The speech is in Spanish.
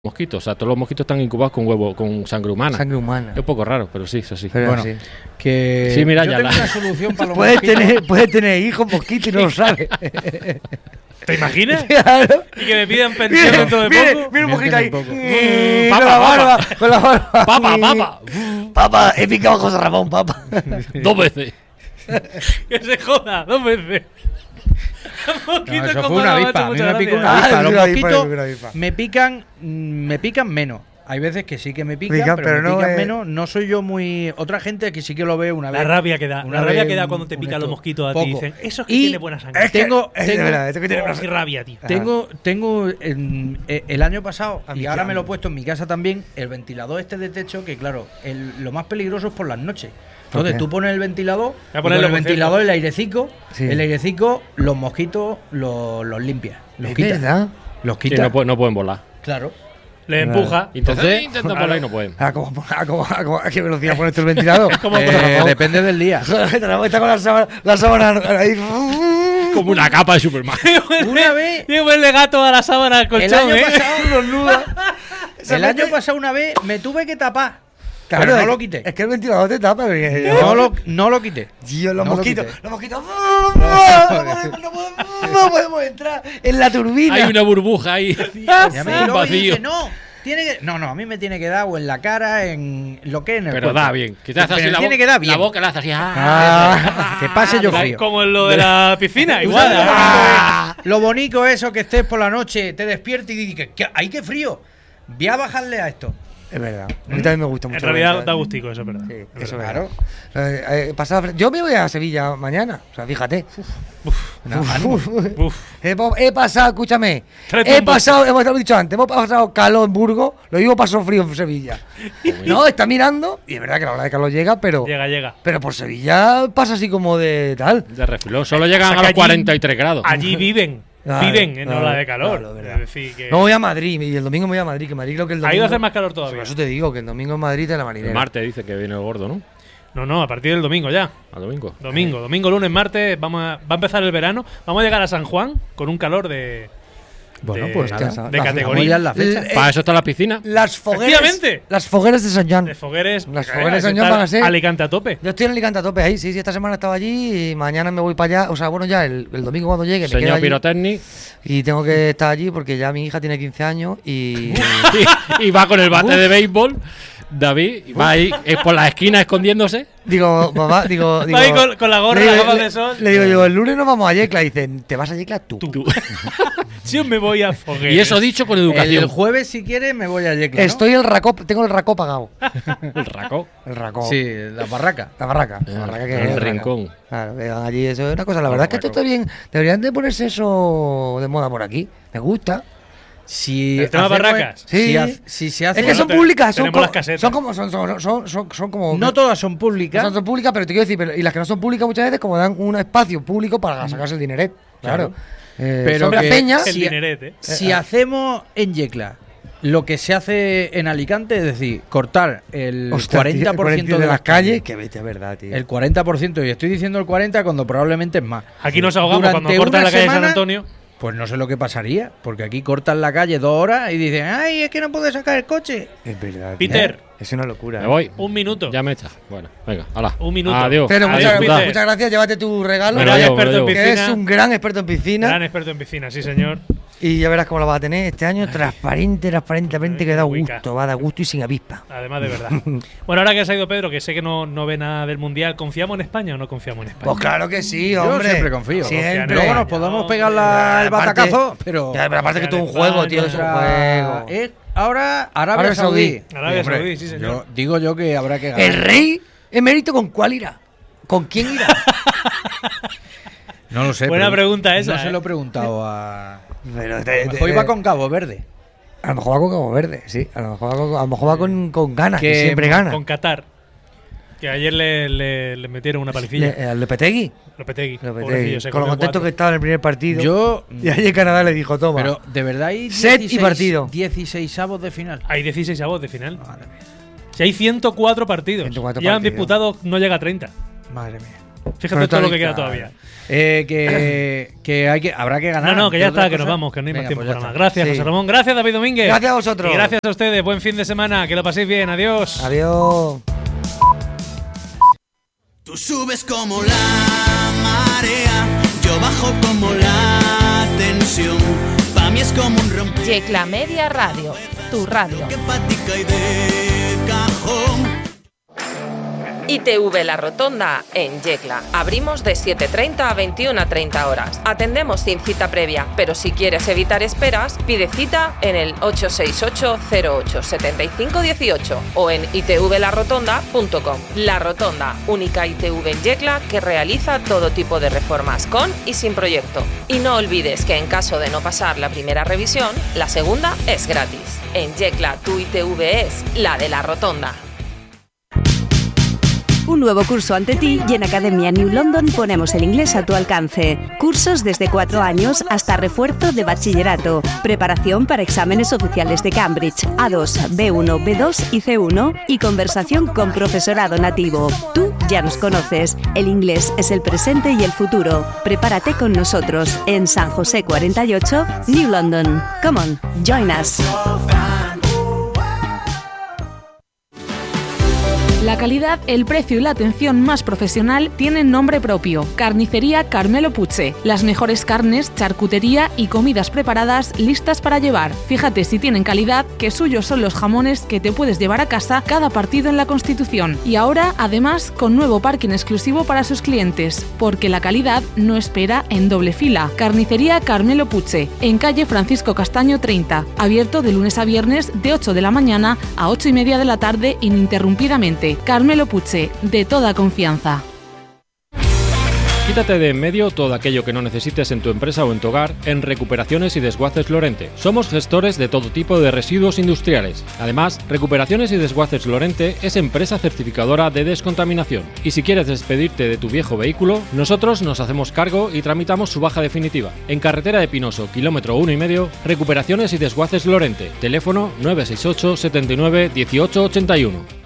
mosquitos. O sea, todos los mosquitos están incubados con huevo, con sangre humana. Sangre humana. Es un poco raro, pero sí, eso sí. Pero Bueno, sí. que Sí, mira, yo ya tengo la- una solución para los Puedes tener hijos mosquitos y no lo sabes. ¿Te imaginas? Claro. Y que me pidan pensión dentro de poco. Mira un mosquito ahí. Dentro Con Papa, la barba. Con la barba. ¡Papa! Papa, he picado a José Ramón, papa. 2 veces. Que se joda 2 veces. No, eso fue una avispa. A mí me picó una Ah, avispa. Los una avispa, mosquitos una avispa. me pican menos. Hay veces que sí que me pican, Pican, pero pero me no pican es- menos. No soy yo muy... Otra gente que sí que lo ve una vez. La rabia que da. Una La rabia vez que da un- cuando te un pican los esto. mosquitos a ti. Poco. Dicen, eso es que Y tiene buena sangre. Es que- Tengo- es de tengo- verdad, esto que tiene Oh, buena qué rabia, tío. Tengo el año pasado, y ahora me lo he Amical. puesto en mi casa también, el ventilador este de techo, que claro, lo más peligroso es por las noches. ¿Por Entonces qué? tú pones el ventilador, Voy a y con ponerlo, el por ventilador, el airecito, Sí. los mosquitos los limpias. Los Es quitas. verdad. Los Sí, quitas. no pueden volar. Claro. Le empuja. Entonces intentan volar y no pueden. ¿A qué velocidad pones tú el ventilador? Como Depende del día. Está con la sábana ahí. Como una capa de Superman. Una vez, Tiene que ponerle gato a la sábana al el colchón, año ¿eh? pasado, Los nudos. el año pasado una vez me tuve que tapar. Claro, pero no es- lo quité. Es que el ventilador te tapa. No lo quité. Tío, los No lo mosquitos. quité. Los mosquitos. No podemos entrar en la turbina. Hay una burbuja ahí. Y a mí Un luego vacío. dice, no, a mí me tiene que dar o en la cara, en lo que en el Pero cuerpo. da bien. Que te hace así Pero la tiene boca. que dar bien. La boca la hace así. Que pase yo frío. Como en lo de la piscina, ¿Tú igual. sabes lo bonito eso que estés por la noche, te despiertes y dices, ¡ay, qué frío! Voy a bajarle a esto. Es verdad. A mí también me gusta mucho. En realidad la da gustico, eso es verdad. Sí, Es eso verdad. es claro. Yo me voy a Sevilla mañana. O sea, fíjate. He pasado, escúchame. Tráete un Hemos dicho antes, hemos pasado calor en Burgos, lo mismo pasó frío en Sevilla. No, está mirando, y es verdad que la hora de calor llega, pero Llega. por Sevilla pasa así como de tal. De refilón. Solo llegan O sea, a que los allí- 43 grados. Allí viven. Claro, Viven en claro, ola de calor. claro, verdad. Es decir, que No voy a Madrid, y el domingo me voy a Madrid, que Madrid creo que el domingo. ha ido a hacer más calor Por todavía. eso te digo que el domingo en Madrid es la El marinera. martes dice que viene el gordo, ¿no? No, a partir del domingo ya. Al domingo. Domingo, lunes, martes, va a empezar el verano. Vamos a llegar a San Juan con un calor de Bueno, de- pues nada, ya de la- categoría. ya en la fecha. Para eso está la piscina. Las fogueras. Efectivamente. Las fogueras de San Juan. de Fogueres. Las que Fogueres de San está Juan van a ser- Alicante a tope. Yo estoy en Alicante a tope ahí, sí, esta semana estaba allí y mañana me voy para allá. O sea, bueno, ya el domingo cuando llegue me quedo Señor allí Pirotecnic. y tengo que estar allí porque ya mi hija tiene 15 años y. y va con el bate de béisbol. David y va ahí por las esquinas escondiéndose. digo, mamá, digo. Va ahí con la gorra, le digo- las gafas le- de sol. Le digo yo, el lunes nos vamos a Yecla. Dicen, ¿te vas a Yecla tú? Yo me voy a Fogueres. Y eso dicho con El educación. jueves, si quieres, me voy a Yecla, ¿no? Estoy tengo el racó pagado. El racó. El racó. Sí, la barraca. La barraca. La barraca que El es la rincón. barraca. Claro, que van allí, eso es una cosa. La verdad es que esto está bien. Deberían de ponerse eso de moda por aquí. Me gusta. Si El tema hacemos- barracas. Sí. Si se hace. Es que son Bueno, públicas, son, tenemos las casetas. son como son como No todas son públicas. son públicas, pero te quiero decir, y las que no son públicas muchas veces como dan un espacio público para sacarse el dineret. Claro. Pero Son las que- peñas. El Si- dineret, ¿eh? Si hacemos en Yecla lo que se hace en Alicante, es decir, cortar el Hostia, 40% tío, de las calles, que vete, es verdad, tío. el 40%, y estoy diciendo el 40% cuando probablemente es más. Aquí nos ahogamos Durante cuando cortan una la calle de San semana, Antonio. Pues no sé lo que pasaría, porque aquí cortan la calle 2 horas y dicen, ¡ay, es que no puedes sacar el coche! Es verdad. Peter. tío. Es una locura. Me voy. Un minuto. Ya me echa. Bueno, venga, hala. Un minuto. Adiós. Pero Adiós, muchas, Peter. muchas gracias, llévate tu regalo. Me lo Gran llevo, experto en me lo que piscina. es un gran experto en piscina. Gran experto en piscina, sí, señor. Y ya verás cómo lo vas a tener este año. Transparentemente, que da Uica. gusto. Va a dar gusto y sin avispa. Además, de verdad. Bueno, ahora que se ha ido Pedro, que sé que no ve nada del Mundial, ¿confiamos en España o no confiamos en España? Pues claro que sí, Yo hombre. siempre confío. Siempre. Luego nos Hombre. podemos pegar el Aparte- batacazo, pero... Ya, pero aparte que esto es un España, juego, tío. Es un juego. Ahora Arabia Arabia Saudí. Saudí. Arabia Hombre, Saudí, sí, señor. Digo yo que habrá que ganar. El rey emérito, ¿con cuál irá? ¿Con quién irá? No lo sé. Buena pero pregunta esa, No se ¿eh? lo he preguntado a... Pero Hoy va con Cabo Verde. A lo mejor va con Cabo Verde, sí. A lo mejor va con ganas, que Que siempre gana. Con Qatar. Que ayer le metieron una palicilla. ¿Al Lopetegui? Lopetegui. Lopetegui. Pobrecillo, se Con lo comió contento que 4. estaba en el primer partido. Yo... Y ayer Canadá le dijo, toma. Pero de verdad hay Set y partido. 16avos de final. Hay 16 avos de final. Madre mía. Si hay 104 partidos. 104 ya han partidos. disputado, no llega a 30. Madre mía. Fíjate todo lo que queda todavía. Habrá que ganar. No, que ya está, que nos vamos, que no hay más tiempo para más. Gracias, José Ramón. Gracias, David Domínguez. Gracias a vosotros. Y gracias a ustedes. Buen fin de semana. Que lo paséis bien. Adiós. Adiós. Tú subes como la marea, yo bajo como la tensión. Pa' mí es como un rompe. Yecla Media Radio, tu radio. Que patica y de cajón. ITV La Rotonda en Yecla. Abrimos de 7:30 a 21:30 horas. Atendemos sin cita previa, pero si quieres evitar esperas, pide cita en el 868-08-7518 o en itvlarotonda.com. La Rotonda, única ITV en Yecla que realiza todo tipo de reformas con y sin proyecto. Y no olvides que en caso de no pasar la primera revisión, la segunda es gratis. En Yecla, tu ITV es la de La Rotonda. Un nuevo curso ante ti y en Academia New London ponemos el inglés a tu alcance. Cursos desde 4 años hasta refuerzo de bachillerato. Preparación para exámenes oficiales de Cambridge, A2, B1, B2 y C1 y conversación con profesorado nativo. Tú ya nos conoces. El inglés es el presente y el futuro. Prepárate con nosotros en San José 48, New London. Come on, join us. La calidad, el precio y la atención más profesional tienen nombre propio. Carnicería Carmelo Puche. Las mejores carnes, charcutería y comidas preparadas listas para llevar. Fíjate si tienen calidad, que suyos son los jamones que te puedes llevar a casa cada partido en la Constitución. Y ahora, además, con nuevo parking exclusivo para sus clientes. Porque la calidad no espera en doble fila. Carnicería Carmelo Puche. En calle Francisco Castaño 30. Abierto de lunes a viernes de 8 de la mañana a 8:30 de la tarde ininterrumpidamente. Carmelo Puche, de toda confianza. Quítate de en medio todo aquello que no necesites en tu empresa o en tu hogar en Recuperaciones y Desguaces Lorente. Somos gestores de todo tipo de residuos industriales. Además, Recuperaciones y Desguaces Lorente es empresa certificadora de descontaminación. Y si quieres despedirte de tu viejo vehículo, nosotros nos hacemos cargo y tramitamos su baja definitiva. En carretera de Pinoso, kilómetro 1,5, Recuperaciones y Desguaces Lorente. Teléfono 968 79 18 81.